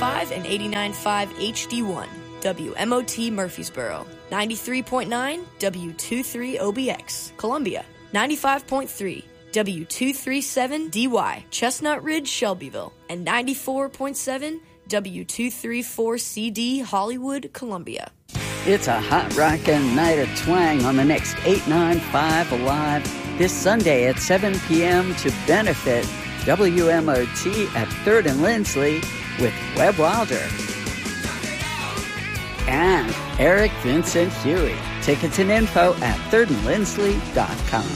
89.5 and 89.5 HD1, WMOT Murfreesboro, 93.9 W23OBX, Columbia, 95.3 W237DY, Chestnut Ridge, Shelbyville, and 94.7 W234CD, Hollywood, Columbia. It's a hot rockin' night of twang on the next 895 Alive this Sunday at 7 p.m. to benefit WMOT at 3rd and Lindsley with Webb Wilder and Eric Vincent Huey. Tickets and info at thirdandlindsley.com.